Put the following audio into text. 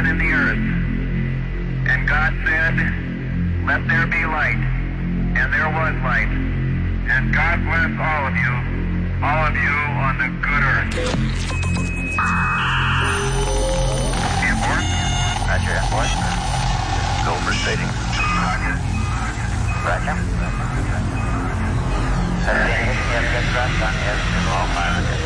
sun and the earth. And God said, let there be light. And there was light. And God bless all of you on the good earth. Import? Roger, import. Go for stating. Roger. Have you good thrust on the S2 all piloted?